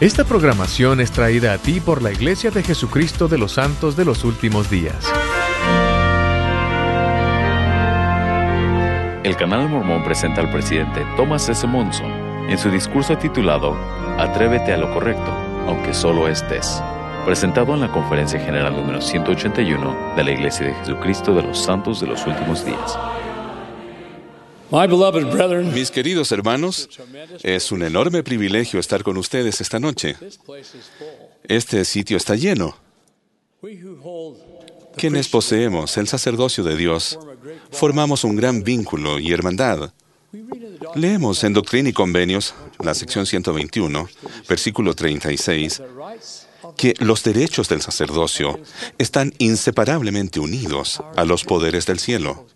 Esta programación es traída a ti por la Iglesia de Jesucristo de los Santos de los Últimos Días. El Canal Mormón presenta al presidente Thomas S. Monson en su discurso titulado Atrévete a lo correcto, aunque solo estés, presentado en la Conferencia General número 181 de la Iglesia de Jesucristo de los Santos de los Últimos Días. Mis queridos hermanos, es un enorme privilegio estar con ustedes esta noche. Este sitio está lleno. Quienes poseemos el sacerdocio de Dios, formamos un gran vínculo y hermandad. Leemos en Doctrina y Convenios, la sección 121, versículo 36, que los derechos del sacerdocio están inseparablemente unidos a los poderes del cielo.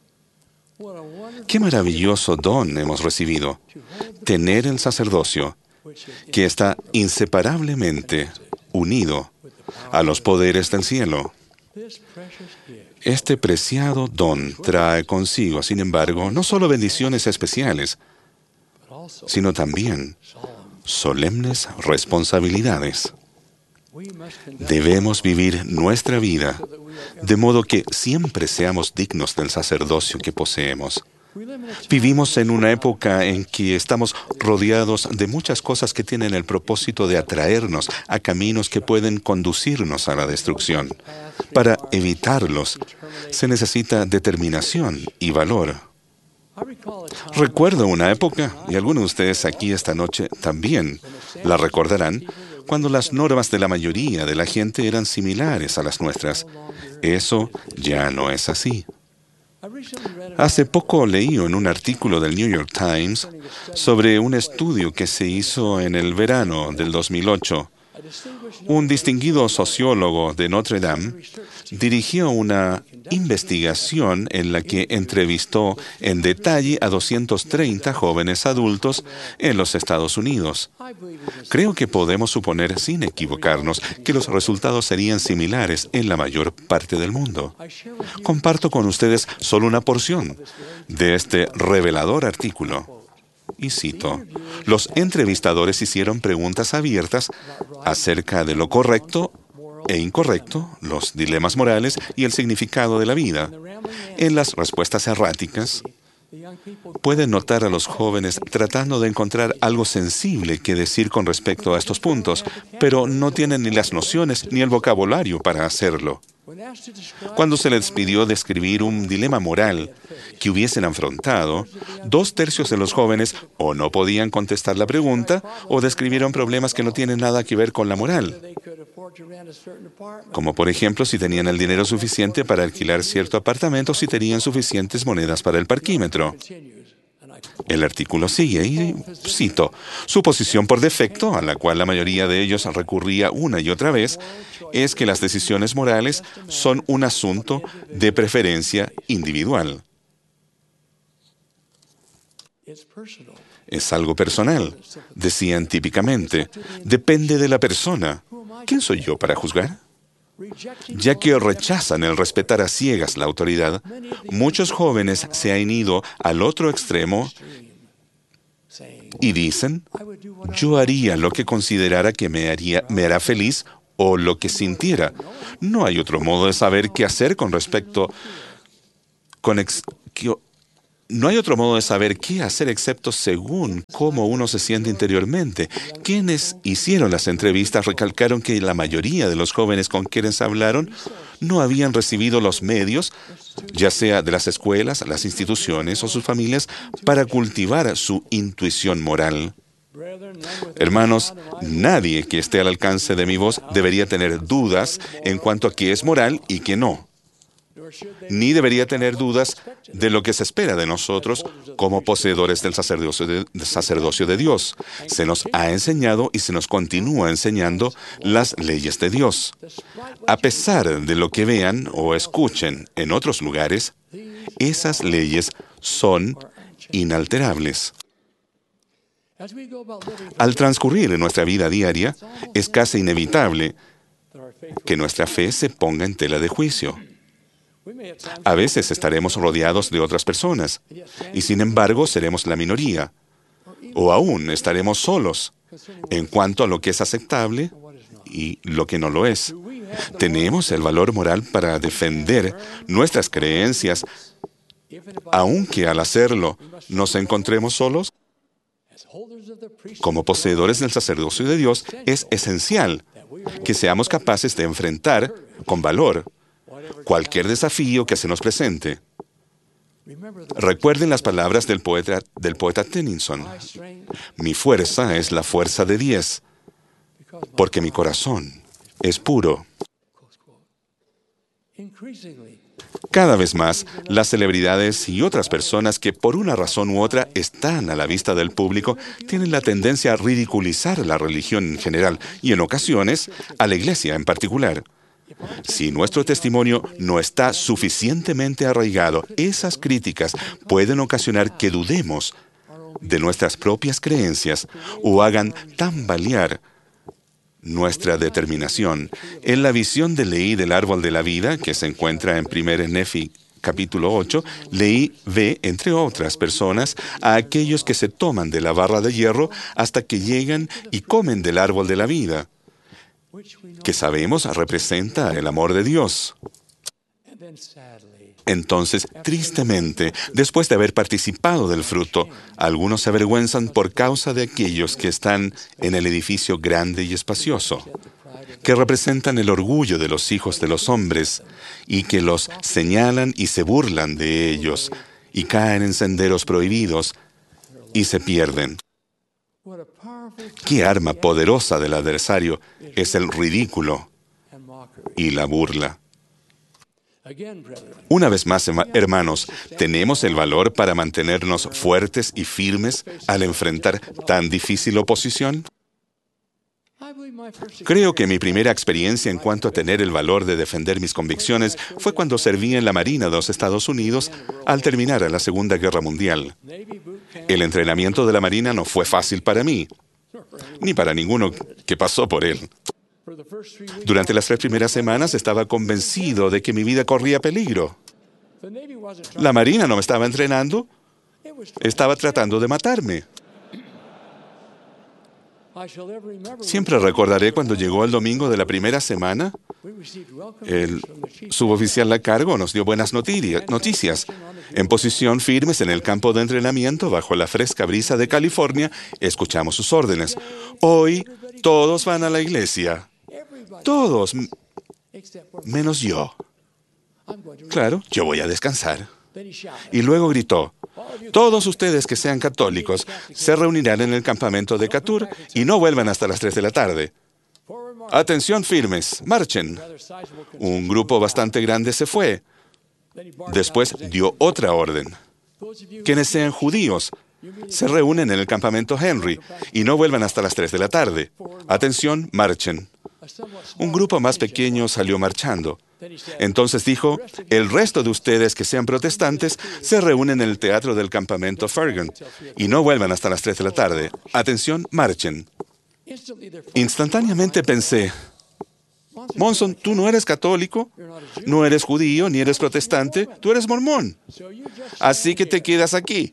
¡Qué maravilloso don hemos recibido! Tener el sacerdocio que está inseparablemente unido a los poderes del cielo. Este preciado don trae consigo, sin embargo, no solo bendiciones especiales, sino también solemnes responsabilidades. Debemos vivir nuestra vida de modo que siempre seamos dignos del sacerdocio que poseemos. Vivimos en una época en que estamos rodeados de muchas cosas que tienen el propósito de atraernos a caminos que pueden conducirnos a la destrucción. Para evitarlos, se necesita determinación y valor. Recuerdo una época, y algunos de ustedes aquí esta noche también la recordarán, cuando las normas de la mayoría de la gente eran similares a las nuestras. Eso ya no es así. Hace poco leí en un artículo del New York Times sobre un estudio que se hizo en el verano del 2008. Un distinguido sociólogo de Notre Dame dirigió una investigación en la que entrevistó en detalle a 230 jóvenes adultos en los Estados Unidos. Creo que podemos suponer, sin equivocarnos, que los resultados serían similares en la mayor parte del mundo. Comparto con ustedes solo una porción de este revelador artículo. Y cito, los entrevistadores hicieron preguntas abiertas acerca de lo correcto e incorrecto, los dilemas morales y el significado de la vida. En las respuestas erráticas, pueden notar a los jóvenes tratando de encontrar algo sensible que decir con respecto a estos puntos, pero no tienen ni las nociones ni el vocabulario para hacerlo. Cuando se les pidió describir un dilema moral que hubiesen afrontado, 2/3 de los jóvenes o no podían contestar la pregunta o describieron problemas que no tienen nada que ver con la moral. Como por ejemplo, si tenían el dinero suficiente para alquilar cierto apartamento, si tenían suficientes monedas para el parquímetro. El artículo sigue y cito, su posición por defecto, a la cual la mayoría de ellos recurría una y otra vez, es que las decisiones morales son un asunto de preferencia individual. Es algo personal, decían típicamente, depende de la persona. ¿Quién soy yo para juzgar? Ya que rechazan el respetar a ciegas la autoridad, muchos jóvenes se han ido al otro extremo y dicen, yo haría lo que considerara que me hará feliz o lo que sintiera. No hay otro modo de saber qué hacer con respecto No hay otro modo de saber qué hacer excepto según cómo uno se siente interiormente. Quienes hicieron las entrevistas recalcaron que la mayoría de los jóvenes con quienes hablaron no habían recibido los medios, ya sea de las escuelas, las instituciones o sus familias, para cultivar su intuición moral. Hermanos, nadie que esté al alcance de mi voz debería tener dudas en cuanto a qué es moral y qué no. Ni debería tener dudas de lo que se espera de nosotros como poseedores del sacerdocio de Dios. Se nos ha enseñado y se nos continúa enseñando las leyes de Dios. A pesar de lo que vean o escuchen en otros lugares, esas leyes son inalterables. Al transcurrir en nuestra vida diaria, es casi inevitable que nuestra fe se ponga en tela de juicio. A veces estaremos rodeados de otras personas y sin embargo seremos la minoría. O aún estaremos solos en cuanto a lo que es aceptable y lo que no lo es. Tenemos el valor moral para defender nuestras creencias, aunque al hacerlo nos encontremos solos. Como poseedores del sacerdocio de Dios, es esencial que seamos capaces de enfrentar con valor cualquier desafío que se nos presente. Recuerden las palabras del poeta Tennyson. Mi fuerza es la fuerza de 10, porque mi corazón es puro. Cada vez más, las celebridades y otras personas que por una razón u otra están a la vista del público tienen la tendencia a ridiculizar la religión en general y en ocasiones a la iglesia en particular. Si nuestro testimonio no está suficientemente arraigado, esas críticas pueden ocasionar que dudemos de nuestras propias creencias o hagan tambalear nuestra determinación. En la visión de Leí del árbol de la vida, que se encuentra en 1 Nefi capítulo 8, Leí ve, entre otras personas, a aquellos que se toman de la barra de hierro hasta que llegan y comen del árbol de la vida, que sabemos representa el amor de Dios. Entonces, tristemente, después de haber participado del fruto, algunos se avergüenzan por causa de aquellos que están en el edificio grande y espacioso, que representan el orgullo de los hijos de los hombres, y que los señalan y se burlan de ellos, y caen en senderos prohibidos, y se pierden. ¿Qué arma poderosa del adversario es el ridículo y la burla? Una vez más, hermanos, ¿tenemos el valor para mantenernos fuertes y firmes al enfrentar tan difícil oposición? Creo que mi primera experiencia en cuanto a tener el valor de defender mis convicciones fue cuando serví en la Marina de los Estados Unidos al terminar la Segunda Guerra Mundial. El entrenamiento de la Marina no fue fácil para mí, ni para ninguno que pasó por él. Durante las 3 primeras semanas estaba convencido de que mi vida corría peligro. La Marina no me estaba entrenando, estaba tratando de matarme. Siempre recordaré cuando llegó el domingo de la primera semana, el suboficial a cargo nos dio buenas noticias. En posición firmes en el campo de entrenamiento, bajo la fresca brisa de California, escuchamos sus órdenes. Hoy todos van a la iglesia. Todos, menos yo. Claro, yo voy a descansar. Y luego gritó, todos ustedes que sean católicos se reunirán en el campamento de Catur y no vuelvan hasta las 3 de la tarde. Atención firmes, marchen. Un grupo bastante grande se fue. Después dio otra orden. Quienes sean judíos se reúnen en el campamento Henry y no vuelvan hasta las 3 de la tarde. Atención, marchen. Un grupo más pequeño salió marchando. Entonces dijo, el resto de ustedes que sean protestantes se reúnen en el teatro del campamento Fergan y no vuelvan hasta las 3 de la tarde. Atención, marchen. Instantáneamente pensé, Monson, tú no eres católico, no eres judío, ni eres protestante, tú eres mormón. Así que te quedas aquí.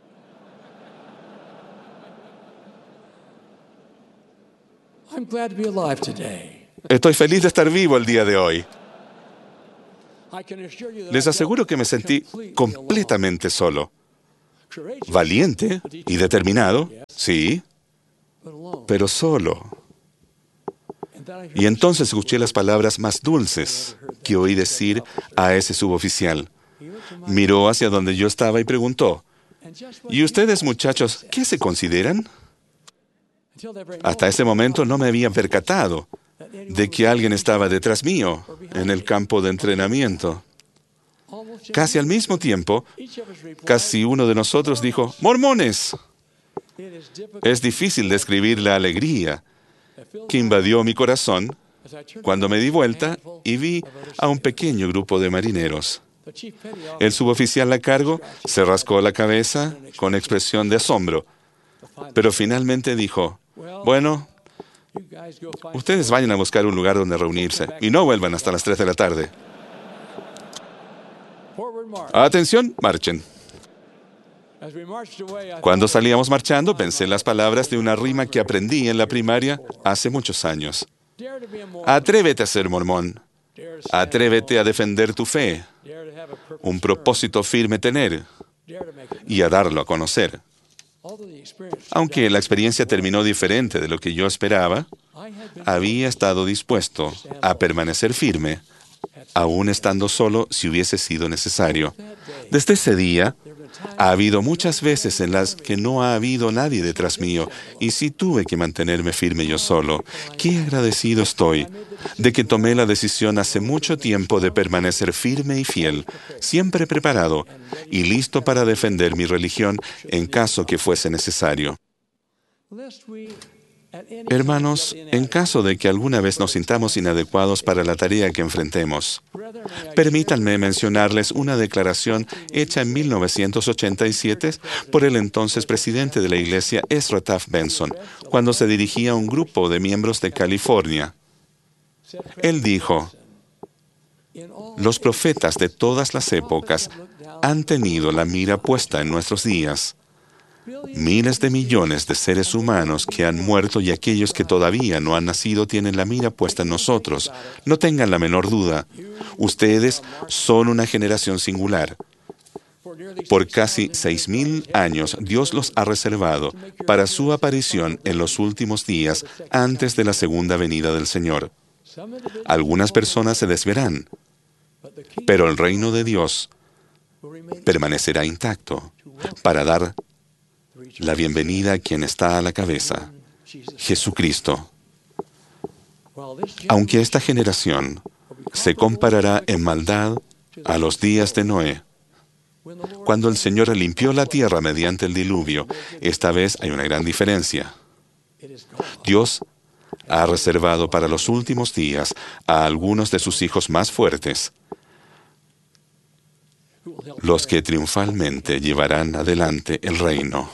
Estoy feliz de estar vivo el día de hoy. Les aseguro que me sentí completamente solo. Valiente y determinado, sí, pero solo. Y entonces escuché las palabras más dulces que oí decir a ese suboficial. Miró hacia donde yo estaba y preguntó, ¿y ustedes, muchachos, qué se consideran? Hasta ese momento no me había percatado de que alguien estaba detrás mío en el campo de entrenamiento. Casi al mismo tiempo, casi uno de nosotros dijo, ¡mormones! Es difícil describir la alegría que invadió mi corazón cuando me di vuelta y vi a un pequeño grupo de marineros. El suboficial a cargo se rascó la cabeza con expresión de asombro, pero finalmente dijo, bueno, ustedes vayan a buscar un lugar donde reunirse y no vuelvan hasta las 3 de la tarde. Atención, marchen. Cuando salíamos marchando, pensé en las palabras de una rima que aprendí en la primaria hace muchos años. Atrévete a ser mormón. Atrévete a defender tu fe. Un propósito firme tener. Y a darlo a conocer. Aunque la experiencia terminó diferente de lo que yo esperaba, había estado dispuesto a permanecer firme, aún estando solo si hubiese sido necesario. Desde ese día, ha habido muchas veces en las que no ha habido nadie detrás mío, y sí tuve que mantenerme firme yo solo. Qué agradecido estoy de que tomé la decisión hace mucho tiempo de permanecer firme y fiel, siempre preparado y listo para defender mi religión en caso que fuese necesario. Hermanos, en caso de que alguna vez nos sintamos inadecuados para la tarea que enfrentemos, permítanme mencionarles una declaración hecha en 1987 por el entonces presidente de la iglesia, Ezra Taft Benson, cuando se dirigía a un grupo de miembros de California. Él dijo: los profetas de todas las épocas han tenido la mira puesta en nuestros días. Miles de millones de seres humanos que han muerto y aquellos que todavía no han nacido tienen la mira puesta en nosotros. No tengan la menor duda. Ustedes son una generación singular. Por casi 6,000 años, Dios los ha reservado para su aparición en los últimos días antes de la segunda venida del Señor. Algunas personas se desverán, pero el reino de Dios permanecerá intacto para dar la bienvenida a quien está a la cabeza, Jesucristo. Aunque esta generación se comparará en maldad a los días de Noé, cuando el Señor limpió la tierra mediante el diluvio, esta vez hay una gran diferencia. Dios ha reservado para los últimos días a algunos de sus hijos más fuertes, los que triunfalmente llevarán adelante el reino.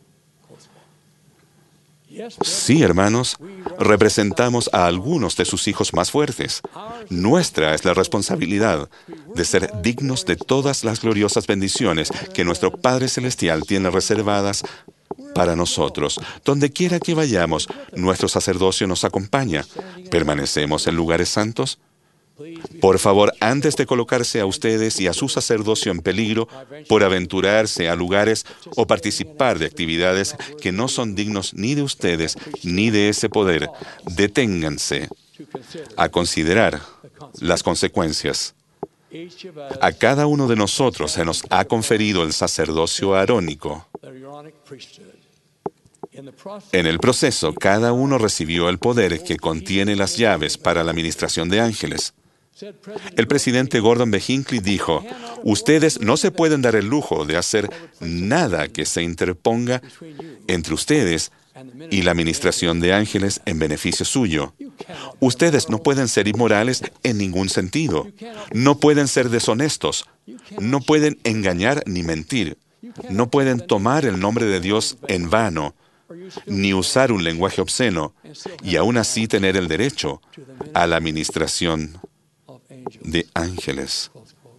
Sí, hermanos, representamos a algunos de sus hijos más fuertes. Nuestra es la responsabilidad de ser dignos de todas las gloriosas bendiciones que nuestro Padre Celestial tiene reservadas para nosotros. Donde quiera que vayamos, nuestro sacerdocio nos acompaña. ¿Permanecemos en lugares santos? Por favor, antes de colocarse a ustedes y a su sacerdocio en peligro por aventurarse a lugares o participar de actividades que no son dignos ni de ustedes ni de ese poder, deténganse a considerar las consecuencias. A cada uno de nosotros se nos ha conferido el sacerdocio arónico. En el proceso, cada uno recibió el poder que contiene las llaves para la administración de ángeles. El presidente Gordon B. Hinckley dijo: ustedes no se pueden dar el lujo de hacer nada que se interponga entre ustedes y la administración de ángeles en beneficio suyo. Ustedes no pueden ser inmorales en ningún sentido. No pueden ser deshonestos. No pueden engañar ni mentir. No pueden tomar el nombre de Dios en vano, ni usar un lenguaje obsceno, y aún así tener el derecho a la administración de ángeles.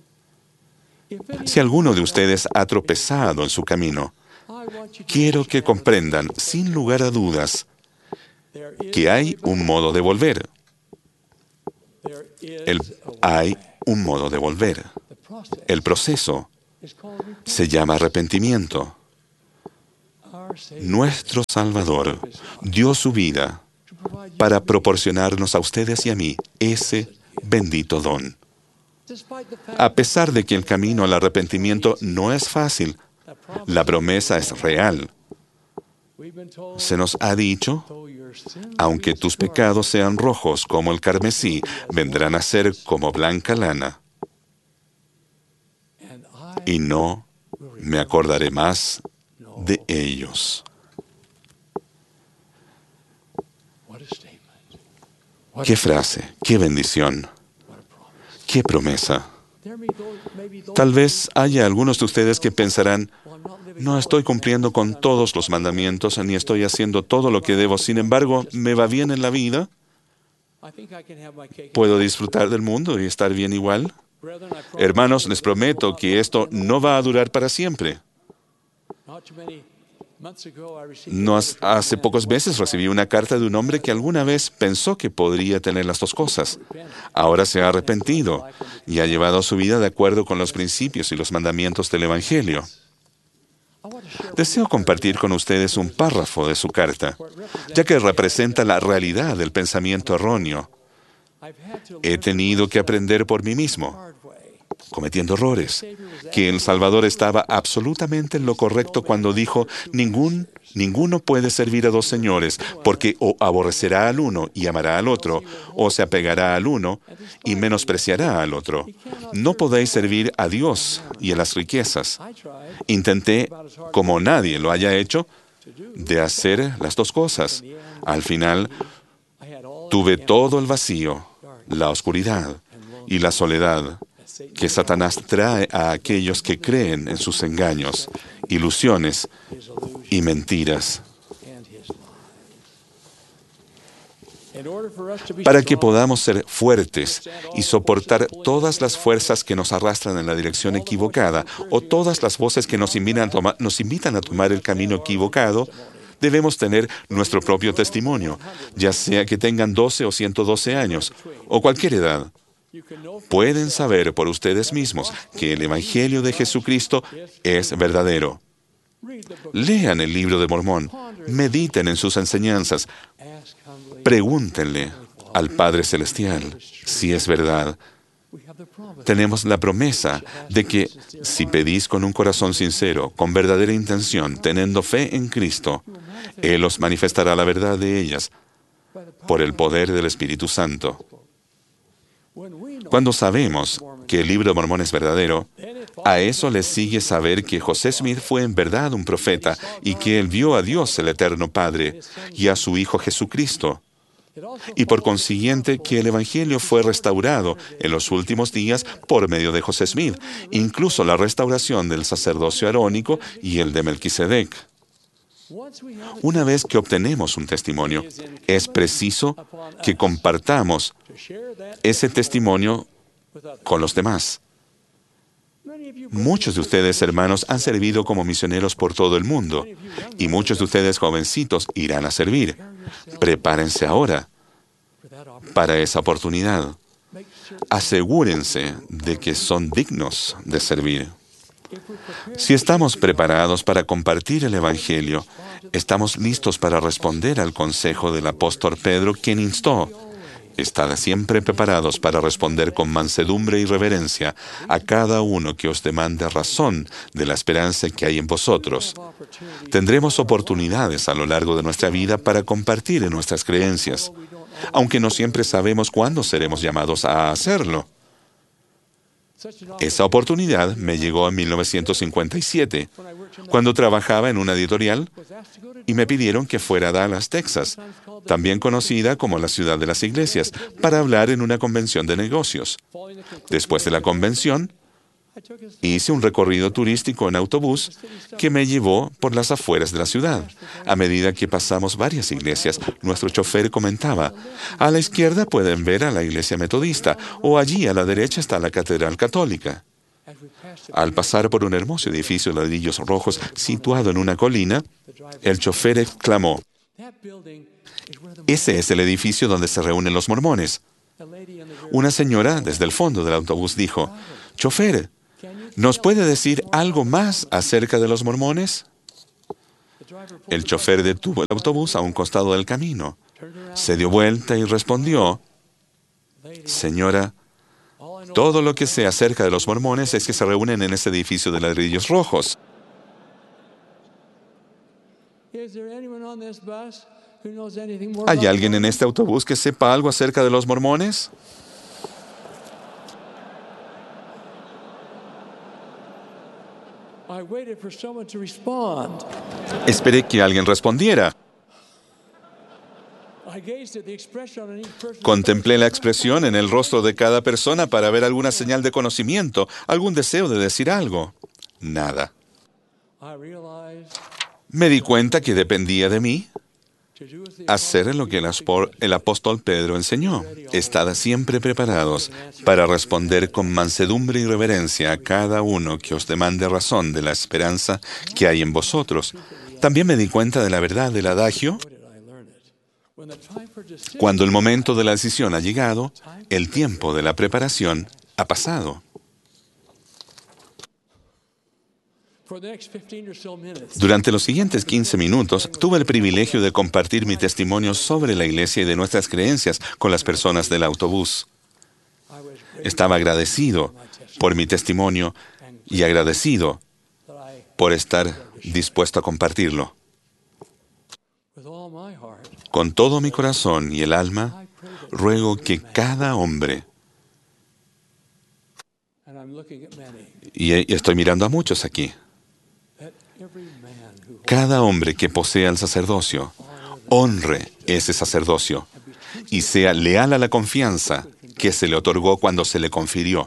Si alguno de ustedes ha tropezado en su camino, quiero que comprendan, sin lugar a dudas, que hay un modo de volver. Hay un modo de volver. El proceso se llama arrepentimiento. Nuestro Salvador dio su vida para proporcionarnos a ustedes y a mí ese bendito don. A pesar de que el camino al arrepentimiento no es fácil, la promesa es real. Se nos ha dicho: aunque tus pecados sean rojos como el carmesí, vendrán a ser como blanca lana. Y no me acordaré más de ellos. ¡Qué frase! ¡Qué bendición! ¡Qué promesa! Tal vez haya algunos de ustedes que pensarán: no estoy cumpliendo con todos los mandamientos, ni estoy haciendo todo lo que debo. Sin embargo, ¿me va bien en la vida? ¿Puedo disfrutar del mundo y estar bien igual? Hermanos, les prometo que esto no va a durar para siempre. Hace pocos meses recibí una carta de un hombre que alguna vez pensó que podría tener las dos cosas. Ahora se ha arrepentido y ha llevado su vida de acuerdo con los principios y los mandamientos del Evangelio. Deseo compartir con ustedes un párrafo de su carta, ya que representa la realidad del pensamiento erróneo. He tenido que aprender por mí mismo, cometiendo errores, que el Salvador estaba absolutamente en lo correcto cuando dijo: ninguno puede servir a dos señores, porque o aborrecerá al uno y amará al otro, o se apegará al uno y menospreciará al otro. No podéis servir a Dios y a las riquezas. Intenté, como nadie lo haya hecho, de hacer las dos cosas. Al final, tuve todo el vacío, la oscuridad y la soledad que Satanás trae a aquellos que creen en sus engaños, ilusiones y mentiras. Para que podamos ser fuertes y soportar todas las fuerzas que nos arrastran en la dirección equivocada o todas las voces que nos invitan a tomar el camino equivocado, debemos tener nuestro propio testimonio, ya sea que tengan 12 o 112 años o cualquier edad. Pueden saber por ustedes mismos que el Evangelio de Jesucristo es verdadero. Lean el libro de Mormón, mediten en sus enseñanzas, pregúntenle al Padre Celestial si es verdad. Tenemos la promesa de que si pedís con un corazón sincero, con verdadera intención, teniendo fe en Cristo, Él os manifestará la verdad de ellas por el poder del Espíritu Santo. Cuando sabemos que el libro de Mormón es verdadero, a eso le sigue saber que José Smith fue en verdad un profeta y que él vio a Dios el Eterno Padre y a su Hijo Jesucristo. Y por consiguiente que el Evangelio fue restaurado en los últimos días por medio de José Smith, incluso la restauración del sacerdocio arónico y el de Melquisedec. Una vez que obtenemos un testimonio, es preciso que compartamos ese testimonio con los demás. Muchos de ustedes, hermanos, han servido como misioneros por todo el mundo, y muchos de ustedes, jovencitos, irán a servir. Prepárense ahora para esa oportunidad. Asegúrense de que son dignos de servir. Si estamos preparados para compartir el Evangelio, estamos listos para responder al consejo del apóstol Pedro, quien instó: estad siempre preparados para responder con mansedumbre y reverencia a cada uno que os demande razón de la esperanza que hay en vosotros. Tendremos oportunidades a lo largo de nuestra vida para compartir en nuestras creencias, aunque no siempre sabemos cuándo seremos llamados a hacerlo. Esa oportunidad me llegó en 1957, cuando trabajaba en una editorial y me pidieron que fuera a Dallas, Texas, también conocida como la ciudad de las iglesias, para hablar en una convención de negocios. Después de la convención, hice un recorrido turístico en autobús que me llevó por las afueras de la ciudad. A medida que pasamos varias iglesias, nuestro chofer comentaba: a la izquierda pueden ver a la iglesia metodista, o allí a la derecha está la catedral católica. Al pasar por un hermoso edificio de ladrillos rojos situado en una colina, el chofer exclamó: ese es el edificio donde se reúnen los mormones. Una señora desde el fondo del autobús dijo: chofer, ¿nos puede decir algo más acerca de los mormones? El chofer detuvo el autobús a un costado del camino. Se dio vuelta y respondió: señora, todo lo que sé acerca de los mormones es que se reúnen en ese edificio de ladrillos rojos. ¿Hay alguien en este autobús que sepa algo acerca de los mormones? Esperé que alguien respondiera. Contemplé la expresión en el rostro de cada persona para ver alguna señal de conocimiento, algún deseo de decir algo. Nada. Me di cuenta que dependía de mí hacer lo que el apóstol Pedro enseñó. Estad siempre preparados para responder con mansedumbre y reverencia a cada uno que os demande razón de la esperanza que hay en vosotros. También me di cuenta de la verdad del adagio. Cuando el momento de la decisión ha llegado, el tiempo de la preparación ha pasado. Durante los siguientes 15 minutos, tuve el privilegio de compartir mi testimonio sobre la iglesia y de nuestras creencias con las personas del autobús. Estaba agradecido por mi testimonio y agradecido por estar dispuesto a compartirlo. Con todo mi corazón y el alma, ruego que cada hombre, y estoy mirando a muchos aquí, cada hombre que posea el sacerdocio, honre ese sacerdocio y sea leal a la confianza que se le otorgó cuando se le confirió.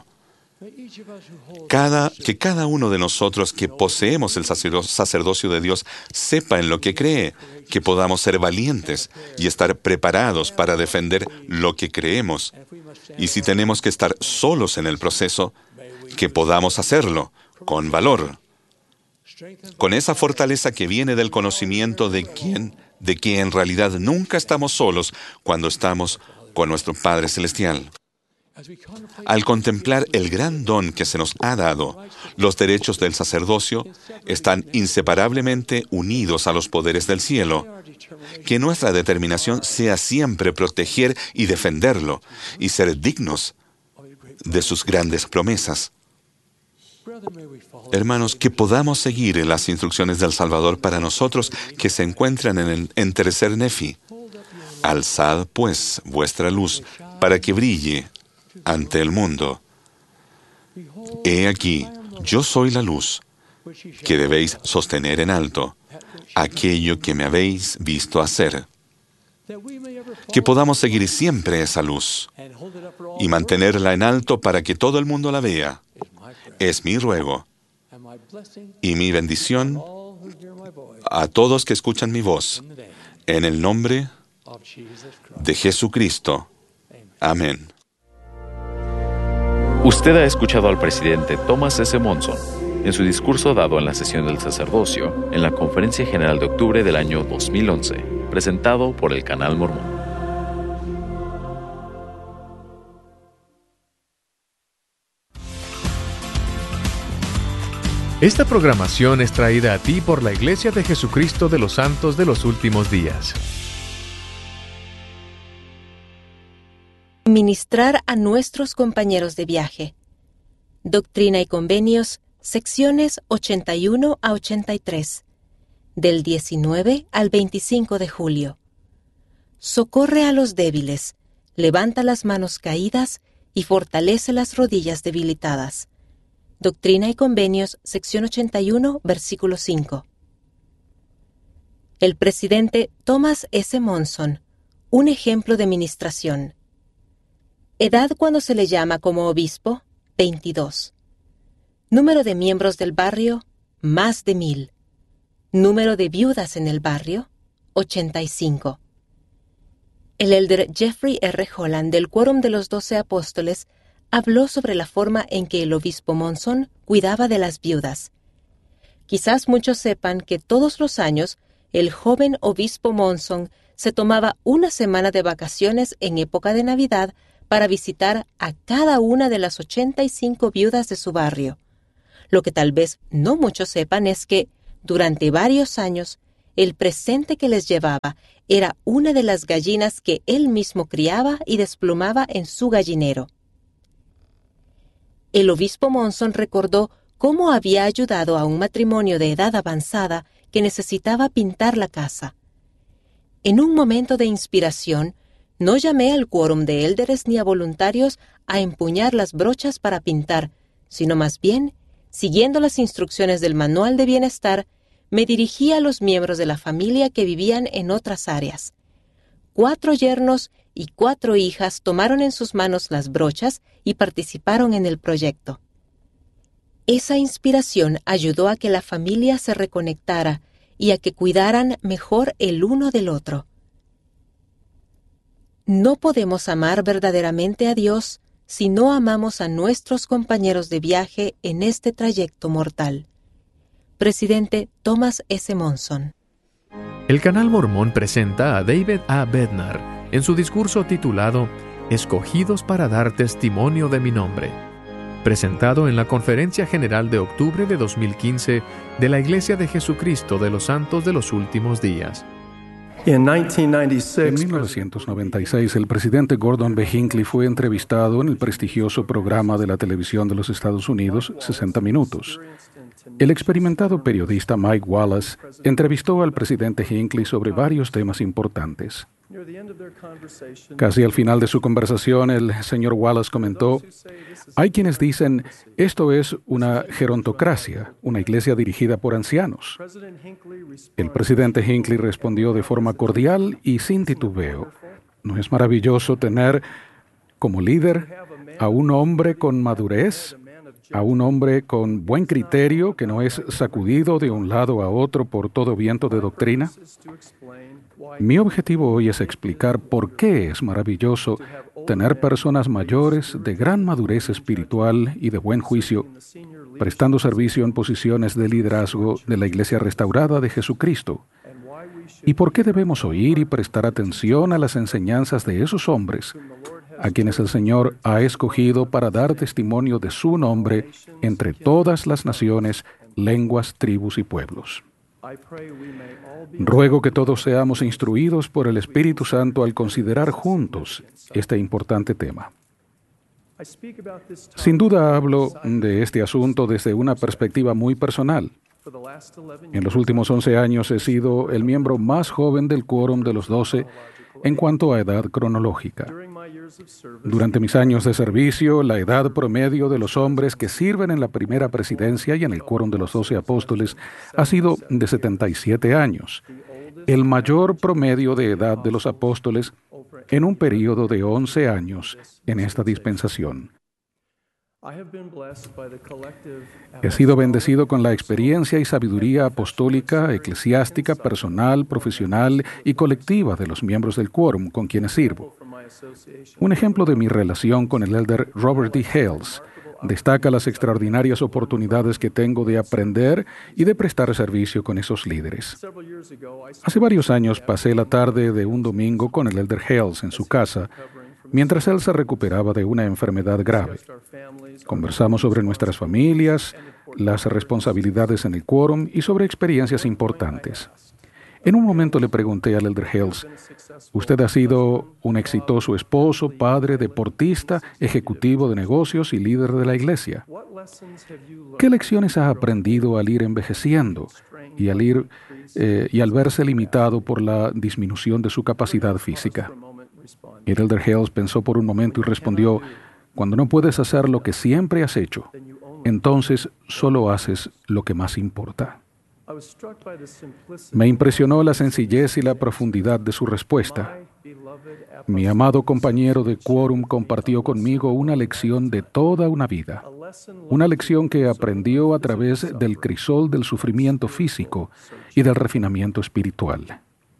Que cada uno de nosotros que poseemos el sacerdocio de Dios sepa en lo que cree, que podamos ser valientes y estar preparados para defender lo que creemos. Y si tenemos que estar solos en el proceso, que podamos hacerlo con valor, con esa fortaleza que viene del conocimiento de que en realidad nunca estamos solos cuando estamos con nuestro Padre Celestial. Al contemplar el gran don que se nos ha dado, los derechos del sacerdocio están inseparablemente unidos a los poderes del cielo. Que nuestra determinación sea siempre proteger y defenderlo y ser dignos de sus grandes promesas. Hermanos, que podamos seguir en las instrucciones del Salvador para nosotros que se encuentran en tercer Nefi. Alzad, pues, vuestra luz para que brille ante el mundo. He aquí, yo soy la luz que debéis sostener en alto, aquello que me habéis visto hacer. Que podamos seguir siempre esa luz y mantenerla en alto para que todo el mundo la vea. Es mi ruego y mi bendición a todos que escuchan mi voz, en el nombre de Jesucristo. Amén. Usted ha escuchado al presidente Thomas S. Monson en su discurso dado en la sesión del sacerdocio en la Conferencia General de Octubre del año 2011, presentado por el Canal Mormón. Esta programación es traída a ti por la Iglesia de Jesucristo de los Santos de los Últimos Días. Ministrar a nuestros compañeros de viaje. Doctrina y Convenios, secciones 81 a 83, del 19 al 25 de julio. Socorre a los débiles, levanta las manos caídas y fortalece las rodillas debilitadas. Doctrina y Convenios, sección 81, versículo 5. El presidente Thomas S. Monson, un ejemplo de ministración. Edad cuando se le llama como obispo, 22. Número de miembros del barrio, más de 1000. Número de viudas en el barrio, 85. El elder Jeffrey R. Holland del Quórum de los 12 Apóstoles habló sobre la forma en que el obispo Monson cuidaba de las viudas. Quizás muchos sepan que todos los años el joven obispo Monson se tomaba una semana de vacaciones en época de Navidad para visitar a cada una de las 85 viudas de su barrio. Lo que tal vez no muchos sepan es que, durante varios años, el presente que les llevaba era una de las gallinas que él mismo criaba y desplumaba en su gallinero. El obispo Monson recordó cómo había ayudado a un matrimonio de edad avanzada que necesitaba pintar la casa. En un momento de inspiración, no llamé al quórum de élderes ni a voluntarios a empuñar las brochas para pintar, sino más bien, siguiendo las instrucciones del Manual de Bienestar, me dirigí a los miembros de la familia que vivían en otras áreas. 4 yernos y 4 hijas tomaron en sus manos las brochas y participaron en el proyecto. Esa inspiración ayudó a que la familia se reconectara y a que cuidaran mejor el uno del otro. No podemos amar verdaderamente a Dios si no amamos a nuestros compañeros de viaje en este trayecto mortal. Presidente Thomas S. Monson. El Canal Mormón presenta a David A. Bednar en su discurso titulado Escogidos para dar testimonio de mi nombre, presentado en la Conferencia General de octubre de 2015 de la Iglesia de Jesucristo de los Santos de los Últimos Días. En 1996, el presidente Gordon B. Hinckley fue entrevistado en el prestigioso programa de la televisión de los Estados Unidos, 60 Minutos. El experimentado periodista Mike Wallace entrevistó al presidente Hinckley sobre varios temas importantes. Casi al final de su conversación, el señor Wallace comentó: hay quienes dicen, esto es una gerontocracia, una iglesia dirigida por ancianos. El presidente Hinckley respondió de forma cordial y sin titubeo: ¿no es maravilloso tener como líder a un hombre con madurez, a un hombre con buen criterio que no es sacudido de un lado a otro por todo viento de doctrina? Mi objetivo hoy es explicar por qué es maravilloso tener personas mayores de gran madurez espiritual y de buen juicio, prestando servicio en posiciones de liderazgo de la Iglesia Restaurada de Jesucristo, y por qué debemos oír y prestar atención a las enseñanzas de esos hombres, a quienes el Señor ha escogido para dar testimonio de su nombre entre todas las naciones, lenguas, tribus y pueblos. Ruego que todos seamos instruidos por el Espíritu Santo al considerar juntos este importante tema. Sin duda hablo de este asunto desde una perspectiva muy personal. En los últimos 11 años he sido el miembro más joven del quórum de los 12 en cuanto a edad cronológica. Durante mis años de servicio, la edad promedio de los hombres que sirven en la primera presidencia y en el quórum de los 12 apóstoles ha sido de 77 años, el mayor promedio de edad de los apóstoles en un período de 11 años en esta dispensación. He sido bendecido con la experiencia y sabiduría apostólica, eclesiástica, personal, profesional y colectiva de los miembros del quórum con quienes sirvo. Un ejemplo de mi relación con el elder Robert D. Hales destaca las extraordinarias oportunidades que tengo de aprender y de prestar servicio con esos líderes. Hace varios años pasé la tarde de un domingo con el elder Hales en su casa, mientras él se recuperaba de una enfermedad grave. Conversamos sobre nuestras familias, las responsabilidades en el quórum y sobre experiencias importantes. En un momento le pregunté al elder Hales: usted ha sido un exitoso esposo, padre, deportista, ejecutivo de negocios y líder de la iglesia. ¿Qué lecciones ha aprendido al ir envejeciendo y al verse limitado por la disminución de su capacidad física? El elder Hales pensó por un momento y respondió: cuando no puedes hacer lo que siempre has hecho, entonces solo haces lo que más importa. Me impresionó la sencillez y la profundidad de su respuesta. Mi amado compañero de quórum compartió conmigo una lección de toda una vida, una lección que aprendió a través del crisol del sufrimiento físico y del refinamiento espiritual.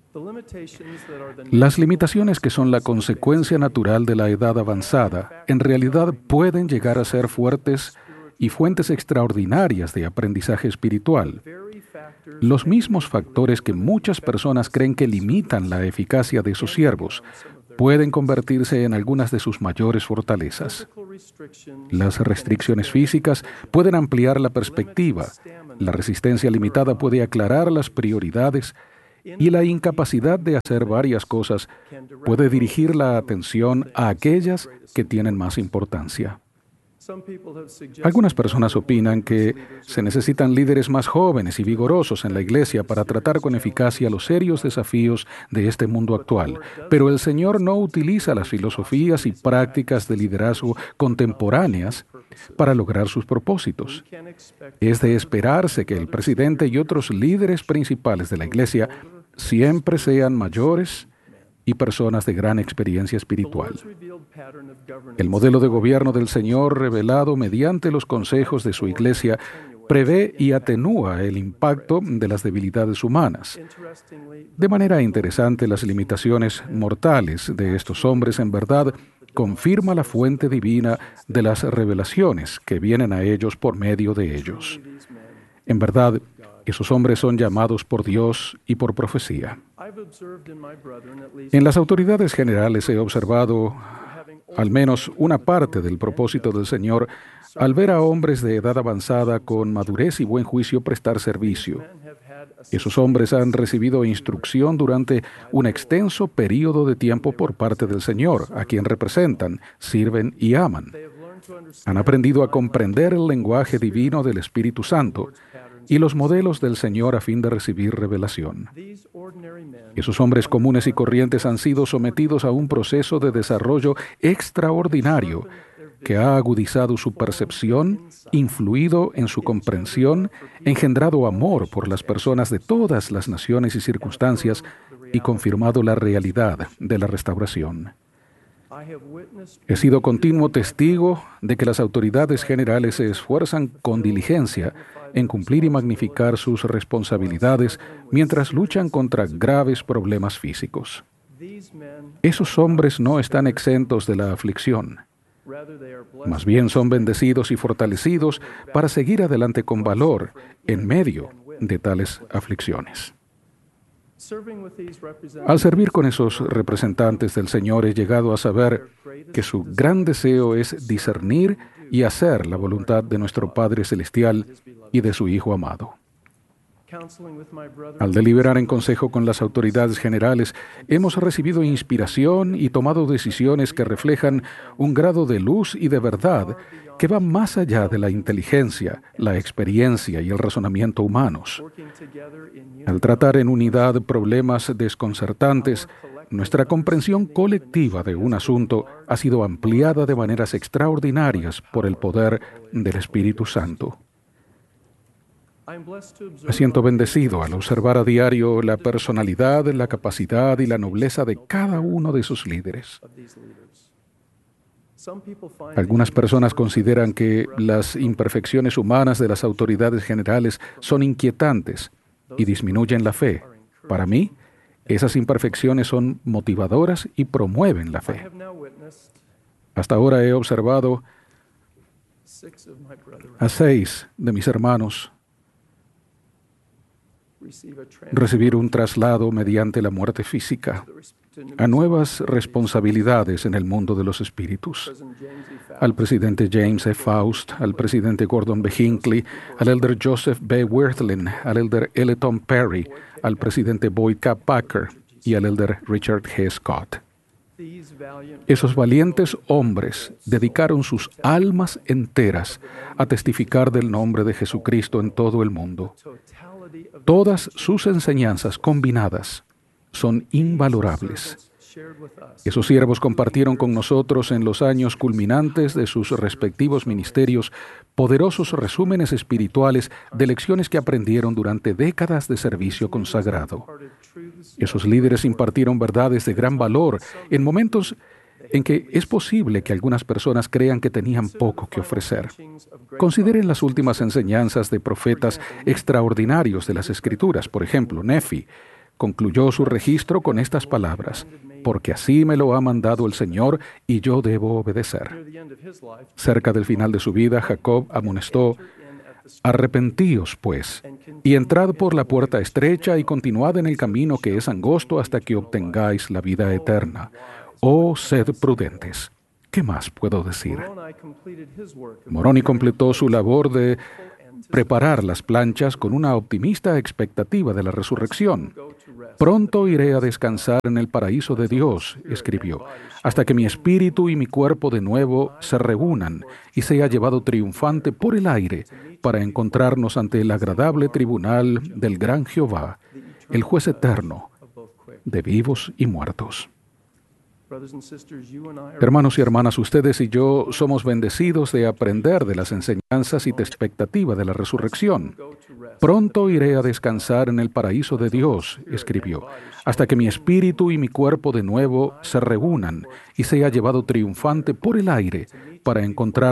Las limitaciones que son la consecuencia natural de la edad avanzada en realidad pueden llegar a ser fuertes y fuentes extraordinarias de aprendizaje espiritual. Los mismos factores que muchas personas creen que limitan la eficacia de esos siervos pueden convertirse en algunas de sus mayores fortalezas. Las restricciones físicas pueden ampliar la perspectiva, la resistencia limitada puede aclarar las prioridades y la incapacidad de hacer varias cosas puede dirigir la atención a aquellas que tienen más importancia. Algunas personas opinan que se necesitan líderes más jóvenes y vigorosos en la iglesia para tratar con eficacia los serios desafíos de este mundo actual, pero el Señor no utiliza las filosofías y prácticas de liderazgo contemporáneas para lograr sus propósitos. Es de esperarse que el presidente y otros líderes principales de la iglesia siempre sean mayores y personas de gran experiencia espiritual. El modelo de gobierno del Señor revelado mediante los consejos de su iglesia prevé y atenúa el impacto de las debilidades humanas. De manera interesante, las limitaciones mortales de estos hombres en verdad confirma la fuente divina de las revelaciones que vienen a ellos por medio de ellos. En verdad, esos hombres son llamados por Dios y por profecía. En las autoridades generales he observado al menos una parte del propósito del Señor al ver a hombres de edad avanzada con madurez y buen juicio prestar servicio. Esos hombres han recibido instrucción durante un extenso período de tiempo por parte del Señor, a quien representan, sirven y aman. Han aprendido a comprender el lenguaje divino del Espíritu Santo y los modelos del Señor a fin de recibir revelación. Esos hombres comunes y corrientes han sido sometidos a un proceso de desarrollo extraordinario que ha agudizado su percepción, influido en su comprensión, engendrado amor por las personas de todas las naciones y circunstancias y confirmado la realidad de la restauración. He sido continuo testigo de que las autoridades generales se esfuerzan con diligencia en cumplir y magnificar sus responsabilidades mientras luchan contra graves problemas físicos. Esos hombres no están exentos de la aflicción. Más bien son bendecidos y fortalecidos para seguir adelante con valor en medio de tales aflicciones. Al servir con esos representantes del Señor, he llegado a saber que su gran deseo es discernir y hacer la voluntad de nuestro Padre Celestial y de su Hijo amado. Al deliberar en consejo con las autoridades generales, hemos recibido inspiración y tomado decisiones que reflejan un grado de luz y de verdad que va más allá de la inteligencia, la experiencia y el razonamiento humanos. Al tratar en unidad problemas desconcertantes, nuestra comprensión colectiva de un asunto ha sido ampliada de maneras extraordinarias por el poder del Espíritu Santo. Me siento bendecido al observar a diario la personalidad, la capacidad y la nobleza de cada uno de sus líderes. Algunas personas consideran que las imperfecciones humanas de las autoridades generales son inquietantes y disminuyen la fe. Para mí, esas imperfecciones son motivadoras y promueven la fe. Hasta ahora he observado a 6 de mis hermanos recibir un traslado mediante la muerte física a nuevas responsabilidades en el mundo de los espíritus. Al presidente James E. Faust, al presidente Gordon B. Hinckley, al elder Joseph B. Wirthlin, al elder L. Tom Perry, al presidente Boyd K. Packer y al elder Richard G. Scott. Esos valientes hombres dedicaron sus almas enteras a testificar del nombre de Jesucristo en todo el mundo. Todas sus enseñanzas combinadas son invalorables. Esos siervos compartieron con nosotros en los años culminantes de sus respectivos ministerios poderosos resúmenes espirituales de lecciones que aprendieron durante décadas de servicio consagrado. Esos líderes impartieron verdades de gran valor en momentos en que es posible que algunas personas crean que tenían poco que ofrecer. Consideren las últimas enseñanzas de profetas extraordinarios de las Escrituras. Por ejemplo, Nefi concluyó su registro con estas palabras: «Porque así me lo ha mandado el Señor, y yo debo obedecer». Cerca del final de su vida, Jacob amonestó: «Arrepentíos, pues, y entrad por la puerta estrecha y continuad en el camino que es angosto hasta que obtengáis la vida eterna. Oh, sed prudentes». ¿Qué más puedo decir? Moroni completó su labor de preparar las planchas con una optimista expectativa de la resurrección. «Pronto iré a descansar en el paraíso de Dios», escribió, «hasta que mi espíritu y mi cuerpo de nuevo se reúnan y sea llevado triunfante por el aire para encontrarnos ante el agradable tribunal del gran Jehová, el juez eterno de vivos y muertos». Hermanos y hermanas, ustedes y yo somos bendecidos de aprender de las enseñanzas y de expectativa de la resurrección. «Pronto iré a descansar en el paraíso de Dios», escribió, «hasta que mi espíritu y mi cuerpo de nuevo se reúnan y sea llevado triunfante por el aire para encontrar